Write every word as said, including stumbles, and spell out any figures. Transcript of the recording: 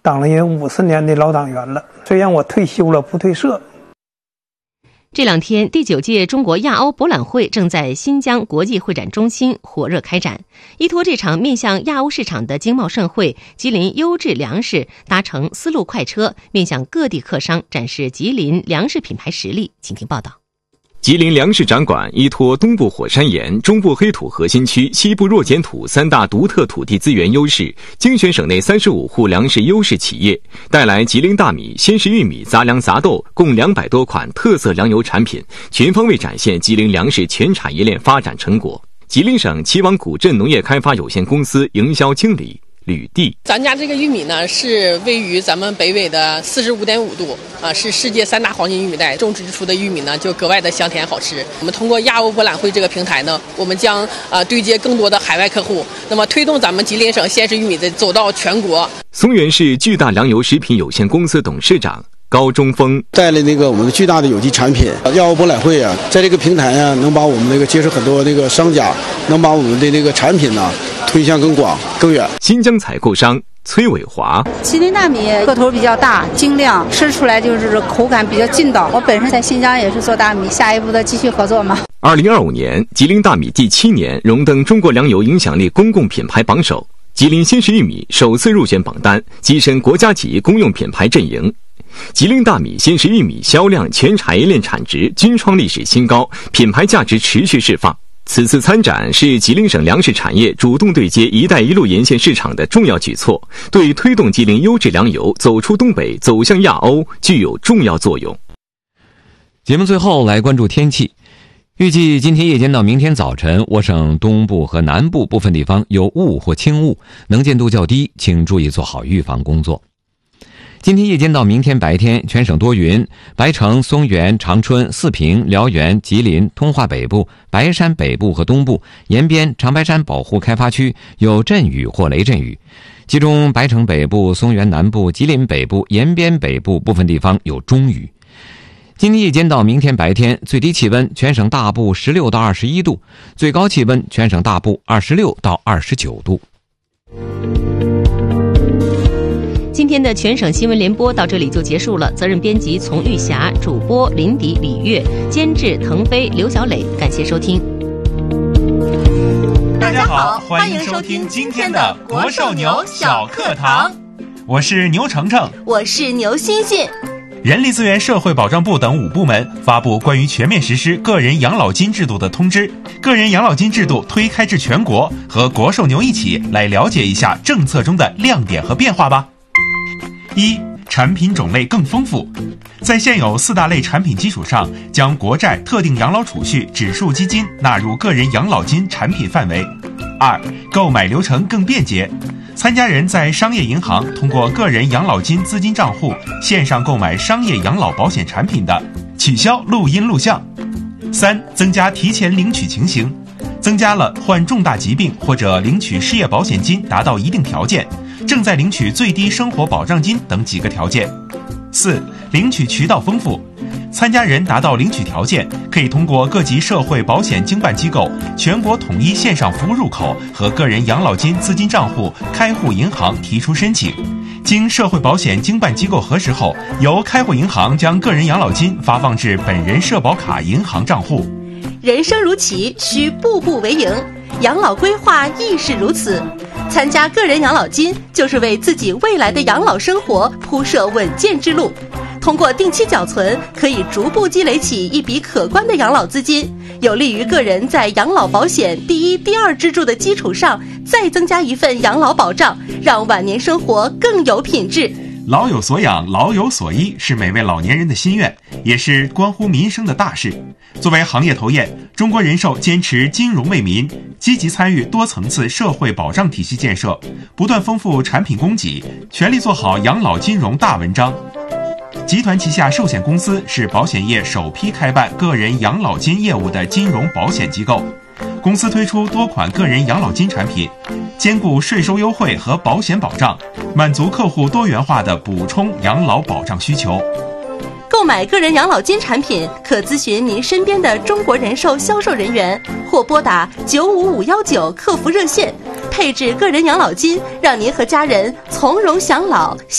当了也五十年的老党员了。虽然我退休了，不退社。 这两天，第九届中国亚欧博览会正在新疆国际会展中心火热开展。依托这场面向亚欧市场的经贸盛会，吉林优质粮食搭乘丝路快车，面向各地客商展示吉林粮食品牌实力。请听报道。 吉林粮食展馆依托东部火山岩、中部黑土核心区、西部弱碱土三大独特土地资源优势，精选省内三十五户粮食优势企业，带来吉林大米、鲜食玉米、杂粮杂豆共两百多款特色粮油产品，全方位展现吉林粮食全产业链发展成果。吉林省齐王古镇农业开发有限公司营销经理吕地， 咱家这个玉米呢，是位于咱们北纬的四十五点五度啊，是世界三大黄金玉米带，种植出的玉米呢就格外的香甜好吃。我们通过亚欧博览会这个平台呢，我们将啊对接更多的海外客户，那么推动咱们吉林省鲜食玉米的走到全国。 松原市巨大粮油食品有限公司董事长高中峰带了那个我们的巨大的有机产品，亚欧博览会啊，在这个平台啊，能把我们那个接触很多那个商家，能把我们的那个产品呢、啊、推向更广更远。 新疆采购商崔伟华， 吉林大米个头比较大，精亮，吃出来就是口感比较劲道。我本身在新疆也是做大米，下一步的继续合作嘛。 二零二五年，吉林大米第七年荣登中国粮油影响力公共品牌榜首，吉林鲜食玉米首次入选榜单，跻身国家级公用品牌阵营。吉林大米、鲜食玉米销量、全产业链产值均创历史新高，品牌价值持续释放。此次参展是吉林省粮食产业主动对接“一带一路”沿线市场的重要举措，对推动吉林优质粮油走出东北、走向亚欧具有重要作用。 节目最后来关注天气。预计今天夜间到明天早晨，我省东部和南部部分地方有雾或轻雾，能见度较低，请注意做好预防工作。今天夜间到明天白天，全省多云，白城、松原、长春、四平、辽源、吉林、通化北部、白山北部和东部、延边、长白山保护开发区有阵雨或雷阵雨，其中白城北部、松原南部、吉林北部、延边北部部分地方有中雨。今天夜间到明天白天，最低气温全省大部十六到二十一度，最高气温全省大部二十六到二十九度。 今天的全省新闻联播到这里就结束了。责任编辑丛玉霞，主播林迪、李月，监制腾飞、刘小磊。感谢收听。 大家好，欢迎收听今天的国寿牛小课堂。我是牛程程， 我是牛欣欣。 人力资源社会保障部等五部门发布关于全面实施个人养老金制度的通知，个人养老金制度推开至全国，和国寿牛一起来了解一下政策中的亮点和变化吧。一、产品种类更丰富，在现有四大类产品基础上，将国债、特定养老储蓄、指数基金纳入个人养老金产品范围。二、购买流程更便捷，参加人在商业银行通过个人养老金资金账户线上购买商业养老保险产品的，取消录音录像。三、增加提前领取情形，增加了患重大疾病或者领取失业保险金达到一定条件，正在领取最低生活保障金等几个条件。四、领取渠道丰富，参加人达到领取条件，可以通过各级社会保险经办机构全国统一线上服务入口和个人养老金资金账户开户银行提出申请，经社会保险经办机构核实后，由开户银行将个人养老金发放至本人社保卡银行账户。 人生如棋，需步步为营，养老规划亦是如此。参加个人养老金，就是为自己未来的养老生活铺设稳健之路。通过定期缴存，可以逐步积累起一笔可观的养老资金，有利于个人在养老保险第一、第二支柱的基础上，再增加一份养老保障，让晚年生活更有品质。 老有所养，老有所依，是每位老年人的心愿，也是关乎民生的大事。作为行业头雁，中国人寿坚持金融为民，积极参与多层次社会保障体系建设，不断丰富产品供给，全力做好养老金融大文章。集团旗下寿险公司是保险业首批开办个人养老金业务的金融保险机构，公司推出多款个人养老金产品，兼顾税收优惠和保险保障，满足客户多元化的补充养老保障需求。 购买个人养老金产品，可咨询您身边的中国人寿销售人员，或拨打九五五幺九客服热线，配置个人养老金，让您和家人从容享老。